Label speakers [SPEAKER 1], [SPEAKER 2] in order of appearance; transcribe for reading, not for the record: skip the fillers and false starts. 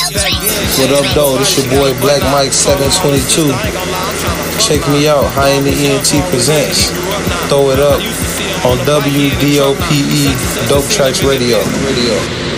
[SPEAKER 1] What up, though? This your boy Black Mike 722. Check me out. High in the ENT presents. Throw it up on WDOPE Dope Tracks Radio.